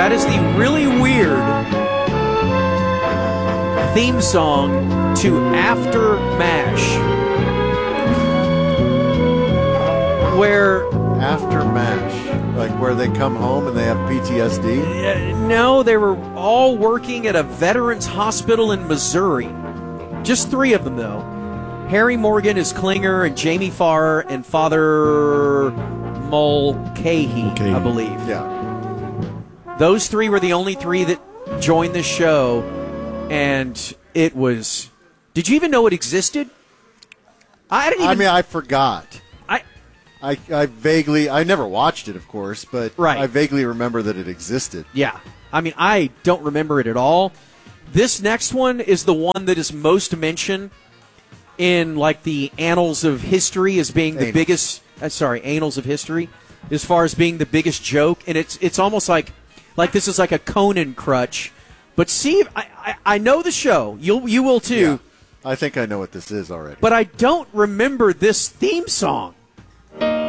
that is the really weird theme song to After MASH. Where... After MASH? Like where they come home and they have PTSD? No, they were all working at a veterans hospital in Missouri. Just 3 of them, though. Harry Morgan is Klinger, and Jamie Farr and Father Mulcahy, I believe. Yeah. Those 3 were the only 3 that joined the show, and it was... Did you even know it existed? I forgot. I vaguely... I never watched it, of course, but I vaguely remember that it existed. Yeah. I mean, I don't remember it at all. This next one is the one that is most mentioned in, like, the annals of history as being the biggest... annals of history, as far as being the biggest joke. And it's almost like this is like a Conan crutch. But see, I know the show. You will too. Yeah, I think I know what this is already. But I don't remember this theme song.